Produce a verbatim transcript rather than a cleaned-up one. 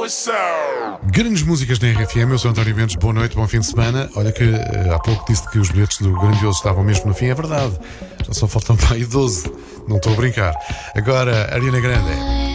Grandes músicas na R F M, eu sou António Mendes, boa noite, bom fim de semana. Olha que uh, há pouco disse que os bilhetes do Grandioso estavam mesmo no fim, é verdade. Já só faltam para aí doze, não estou a brincar. Agora, Ariana Grande.